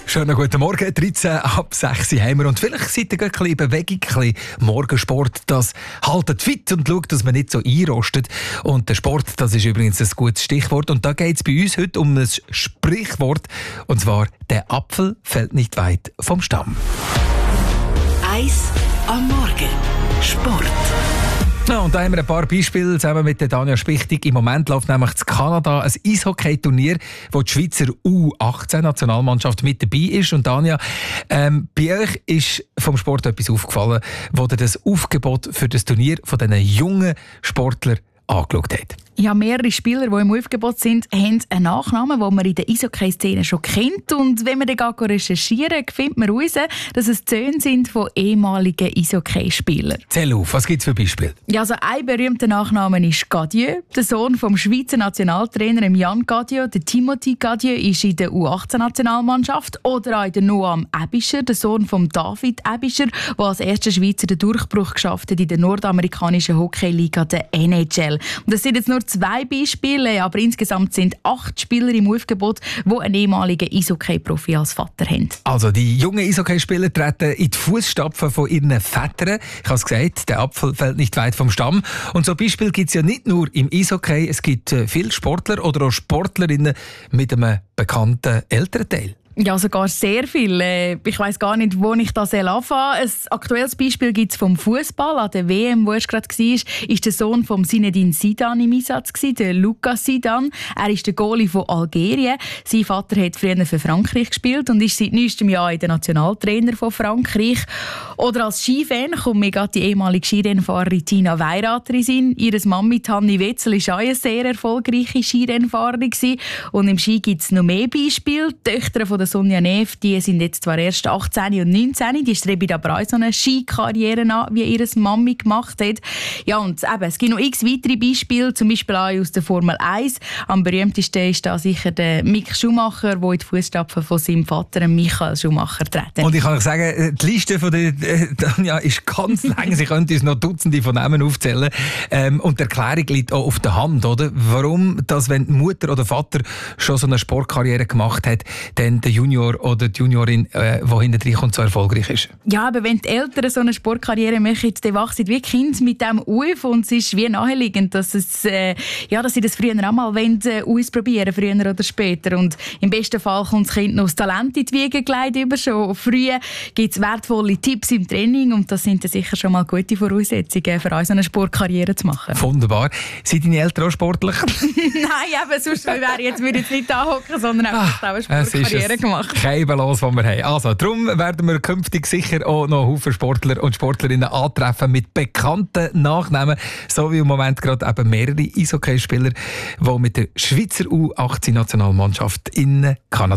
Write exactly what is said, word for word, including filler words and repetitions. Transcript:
Schönen guten Morgen, dreizehn ab sechs haben wir. Und vielleicht seid ihr ein bisschen in Bewegung, ein bisschen Morgensport. Das haltet fit und schaut, dass man nicht so einrostet. Und der Sport, das ist übrigens ein gutes Stichwort. Und da geht es bei uns heute um ein Sprichwort. Und zwar, der Apfel fällt nicht weit vom Stamm. Eis am Morgen. Sport. Ja, und da haben wir ein paar Beispiele zusammen mit der Danja Spichtig. Im Moment läuft nämlich in Kanada ein Eishockey-Turnier, wo die Schweizer U achtzehn-Nationalmannschaft mit dabei ist. Und Danja, ähm, bei euch ist vom Sport etwas aufgefallen, wo ihr das Aufgebot für das Turnier von diesen jungen Sportlern angeschaut habt. Ja, mehrere Spieler, die im Aufgebot sind, haben einen Nachnamen, den man in der Eishockey-Szene schon kennt. Und wenn wir dann recherchieren, findet man heraus, dass es Söhne sind von ehemaligen Eishockeyspielern. Zähl auf, was gibt es für Beispiele? Ja, also ein berühmter Nachname ist Gadieu, der Sohn vom Schweizer Nationaltrainer Jan Gadieu. Der Timothy Gadieu ist in der U achtzehn-Nationalmannschaft. Oder auch der Noam Ebischer, der Sohn von David Ebischer, der als erster Schweizer den Durchbruch geschafft hat in der nordamerikanischen Hockeyliga, der N H L. Und das sind jetzt nur zwei Beispiele, aber insgesamt sind acht Spieler im Aufgebot, die einen ehemaligen Eishockey-Profi als Vater haben. Also die jungen Eishockeyspieler treten in die Fußstapfen von ihren Vätern. Ich habe es gesagt, der Apfel fällt nicht weit vom Stamm. Und so Beispiele gibt es ja nicht nur im Eishockey, es gibt viele Sportler oder auch Sportlerinnen mit einem bekannten Elternteil. Ja, sogar sehr viel. Ich weiss gar nicht, wo ich das anfangen soll. Ein aktuelles Beispiel gibt es vom Fußball. An der W M, wo er gerade war, ist der Sohn von Zinedine Zidane im Einsatz, der Lucas Zidane. Er ist der Goalie von Algerien. Sein Vater hat früher für Frankreich gespielt und ist seit neuestem Jahr der Nationaltrainer von Frankreich. Oder als Skifan kommt mir gerade die ehemalige Skirennfahrerin Tina Weirater in Sinn. Ihre Mami Tanni Wetzel war auch eine sehr erfolgreiche Skirennfahrerin. Und im Ski gibt es noch mehr Beispiele. Die Töchter von der Sonja Neff, die sind jetzt zwar erst achtzehn und neunzehn, die streben aber auch so eine Skikarriere an, wie ihre Mami gemacht hat. Ja, und eben, es gibt noch x weitere Beispiele, zum Beispiel auch aus der Formel eins. Am berühmtesten ist da sicher der Mick Schumacher, der in die Fußstapfen von seinem Vater, Michael Schumacher, treten. Und ich kann euch sagen, die Liste von der Tanja ist ganz lang. Sie können uns noch Dutzende von Namen aufzählen. Ähm, und die Erklärung liegt auch auf der Hand, oder? Warum, dass wenn die Mutter oder Vater schon so eine Sportkarriere gemacht hat, dann der Junior oder die Juniorin, äh, die hinten drin kommt, so erfolgreich ist. Ja, aber wenn die Eltern so eine Sportkarriere machen, dann wachsen wie Kinder mit dem auf und es ist wie naheliegend, dass, es, äh, ja, dass sie das früher auch mal wollen, äh, ausprobieren, früher oder später. Und im besten Fall kommt das Kind noch das Talent in die Wiege gelegt über. Schon früh gibt es wertvolle Tipps im Training und das sind dann sicher schon mal gute Voraussetzungen, für uns eine Sportkarriere zu machen. Wunderbar. Sind deine Eltern auch sportlich? Nein, aber sonst würde ich jetzt, jetzt nicht anhocken, sondern einfach ah, eine Sportkarriere gemacht. Kein Los, was wir haben. Also, darum werden wir künftig sicher auch noch Haufen Sportler und Sportlerinnen antreffen mit bekannten Nachnamen, so wie im Moment gerade eben mehrere Eishockeyspieler, die mit der Schweizer U achtzehn-Nationalmannschaft in Kanada